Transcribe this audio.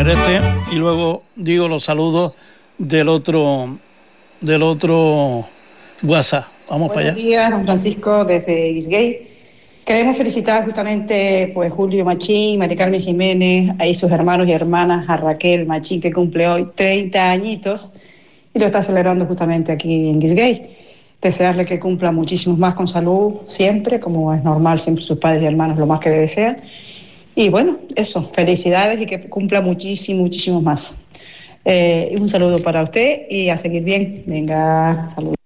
poner este y luego digo los saludos del otro WhatsApp. Vamos para allá. Buenos días, don Francisco, desde Gisgay. Queremos felicitar justamente pues Julio Machín, Mari Carmen Jiménez, ahí sus hermanos y hermanas, a Raquel Machín, que cumple hoy 30 añitos y lo está celebrando justamente aquí en Gisgay. Desearle que cumpla muchísimos más con salud siempre, como es normal, siempre sus padres y hermanos lo más que desean. Y bueno, eso, felicidades y que cumpla muchísimos más. Un saludo para usted y a seguir bien. Venga, saludos.